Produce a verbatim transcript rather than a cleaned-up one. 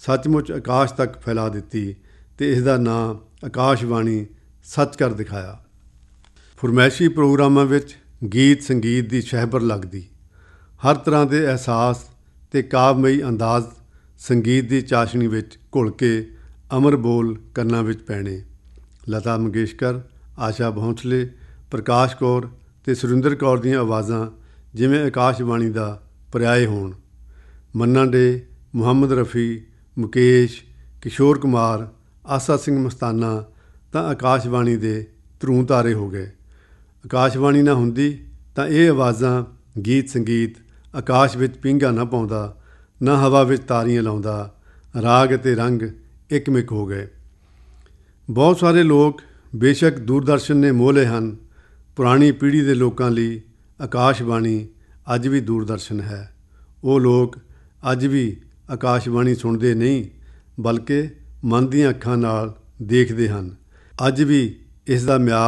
ਸੱਚਮੁੱਚ ਆਕਾਸ਼ ਤੱਕ ਫੈਲਾ ਦਿੱਤੀ ਅਤੇ ਇਸ ਦਾ ਨਾਂ ਆਕਾਸ਼ਬਾਣੀ ਸੱਚ ਕਰ ਦਿਖਾਇਆ। ਫਰਮਾਇਸ਼ੀ ਪ੍ਰੋਗਰਾਮਾਂ ਵਿੱਚ ਗੀਤ ਸੰਗੀਤ ਦੀ ਸ਼ਹਿਬਰ ਲੱਗਦੀ। ਹਰ ਤਰ੍ਹਾਂ ਦੇ ਅਹਿਸਾਸ ਅਤੇ ਕਾਵਮਈ ਅੰਦਾਜ਼ ਸੰਗੀਤ ਦੀ ਚਾਸ਼ਨੀ ਵਿੱਚ ਘੁਲ ਕੇ ਅਮਰ ਬੋਲ ਕੰਨਾਂ ਵਿੱਚ ਪੈਣੇ। ਲਤਾ ਮੰਗੇਸ਼ਕਰ, ਆਸ਼ਾ ਭੋਂਸਲੇ, ਪ੍ਰਕਾਸ਼ ਕੌਰ ਅਤੇ ਸੁਰਿੰਦਰ ਕੌਰ ਦੀਆਂ ਆਵਾਜ਼ਾਂ ਜਿਵੇਂ ਆਕਾਸ਼ਬਾਣੀ ਦਾ ਪਰਿਆਏ ਹੋਣ। ਮੰਨਾ ਡੇ, ਮੁਹੰਮਦ ਰਫੀ, ਮੁਕੇਸ਼, ਕਿਸ਼ੋਰ ਕੁਮਾਰ, ਆਸਾ ਸਿੰਘ ਮਸਤਾਨਾ ਤਾਂ ਆਕਾਸ਼ਬਾਣੀ ਦੇ ਧਰੂੰ ਤਾਰੇ ਹੋ ਗਏ। ਆਕਾਸ਼ਬਾਣੀ ਨਾ ਹੁੰਦੀ ਤਾਂ ਇਹ ਆਵਾਜ਼ਾਂ ਗੀਤ ਸੰਗੀਤ ਆਕਾਸ਼ ਵਿੱਚ ਪੀਂਘਾਂ ਨਾ ਪਾਉਂਦਾ, ਨਾ ਹਵਾ ਵਿੱਚ ਤਾਰੀਆਂ ਲਾਉਂਦਾ। ਰਾਗ ਅਤੇ ਰੰਗ ਇੱਕ ਮਿਕ ਹੋ ਗਏ। ਬਹੁਤ ਸਾਰੇ ਲੋਕ ਬੇਸ਼ੱਕ ਦੂਰਦਰਸ਼ਨ ਨੇ ਮੋਹ ਲਏ ਹਨ। ਪੁਰਾਣੀ ਪੀੜ੍ਹੀ ਦੇ ਲੋਕਾਂ ਲਈ ਆਕਾਸ਼ਬਾਣੀ ਅੱਜ ਵੀ ਦੂਰਦਰਸ਼ਨ ਹੈ। ਉਹ ਲੋਕ ਅੱਜ ਵੀ ਆਕਾਸ਼ਬਾਣੀ ਸੁਣਦੇ ਨਹੀਂ ਬਲਕਿ ਮਨ ਦੀਆਂ ਅੱਖਾਂ ਨਾਲ ਦੇਖਦੇ ਹਨ। ਅੱਜ ਵੀ ਇਸ ਦਾ ਮਿਆਰ